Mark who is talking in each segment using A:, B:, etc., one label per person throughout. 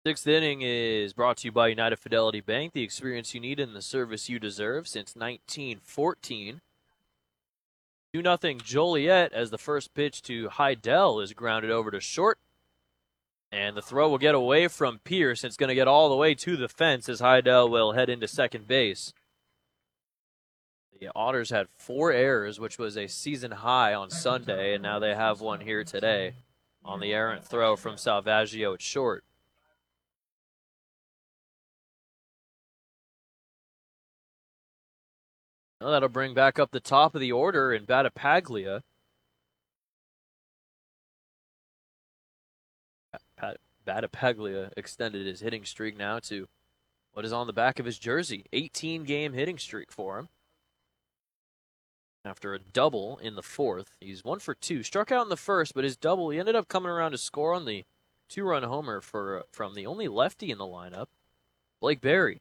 A: Sixth inning is brought to you by United Fidelity Bank, the experience you need and the service you deserve since 1914. 2-0 Joliet as the first pitch to Heidel is grounded over to short. And the throw will get away from Pierce. It's going to get all the way to the fence as Heidel will head into second base. The Otters had 4 errors, which was a season high on Sunday, and now they have one here today on the errant throw from Salvaggio at short. Well, that'll bring back up the top of the order in Battipaglia. Battipaglia extended his hitting streak now to what is on the back of his jersey. 18-game hitting streak for him. After a double in the fourth, he's 1 for 2. Struck out in the first, but his double, he ended up coming around to score on the 2-run homer from the only lefty in the lineup, Blake Berry.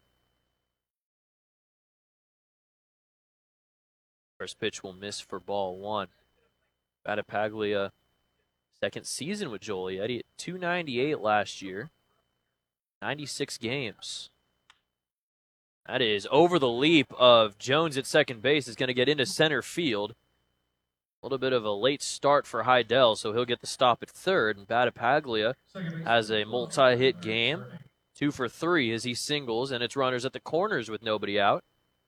A: First pitch will miss for ball 1. Battipaglia, second season with Joliet. He hit .298 last year. 96 games. That is over the leap of Jones at second base. Is going to get into center field. A little bit of a late start for Heidel, so he'll get the stop at third. And Battipaglia has a multi-hit game. 2 for 3 as he singles, and it's runners at the corners with nobody out.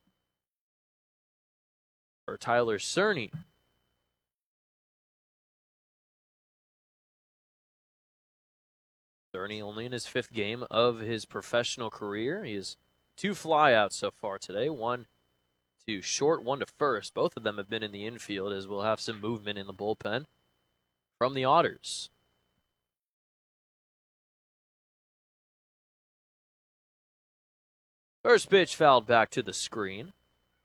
A: For Tyler Cerny. Cerny only in his 5th game of his professional career. He has 2 flyouts so far today. 1 to short, 1 to first. Both of them have been in the infield, as we'll have some movement in the bullpen from the Otters. First pitch fouled back to the screen.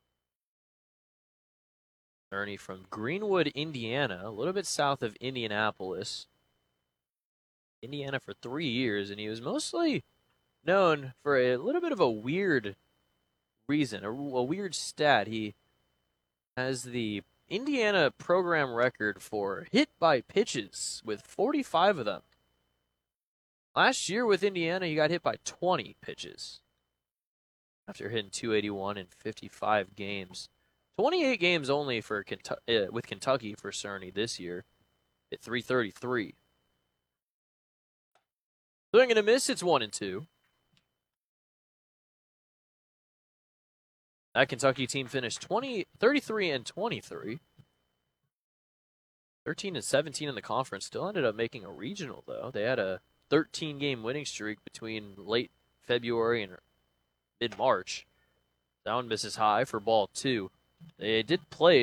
A: Cerny from Greenwood, Indiana, a little bit south of Indianapolis. Indiana for 3 years, and he was mostly known for a little bit of a weird reason, a weird stat. He has the Indiana program record for hit by pitches with 45 of them. Last year with Indiana, he got hit by 20 pitches after hitting .281 in 55 games. 28 games only for with Kentucky for Cerny this year at .333. Swing and a miss, it's 1-2. That Kentucky team finished 33-23. 13-17 in the conference. Still ended up making a regional, though. They had a 13-game winning streak between late February and mid-March. That one misses high for ball 2. They did play